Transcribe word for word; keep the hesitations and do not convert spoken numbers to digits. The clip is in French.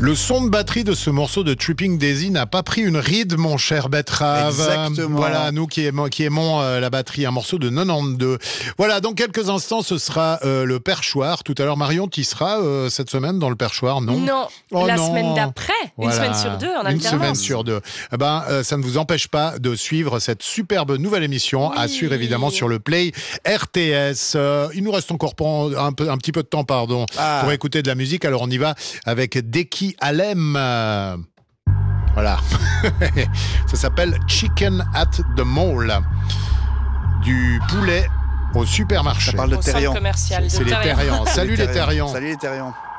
Le son de batterie de ce morceau de Tripping Daisy n'a pas pris une ride, mon cher Betrave. Exactement. Voilà, nous qui aimons, qui aimons euh, la batterie, un morceau de quatre-vingt-douze. Voilà, dans quelques instants, ce sera euh, le perchoir. Tout à l'heure, Marion, tu y seras euh, cette semaine dans le perchoir, non? Non, oh la non. semaine d'après, Voilà. une semaine sur deux en Une alternance. semaine sur deux. Eh ben, euh, ça ne vous empêche pas de suivre cette superbe nouvelle émission Oui. à suivre évidemment sur le Play R T S. Euh, il nous reste encore un, peu, un petit peu de temps, pardon, Ah. pour écouter de la musique. Alors on y va avec Deki Alem. Euh, Voilà. Ça s'appelle Chicken at the Mall. Du poulet au supermarché. Ça parle de Au centre Terrien. commercial de C'est les Terrien. Terriens. Salut les Terriens. Salut les Terriens.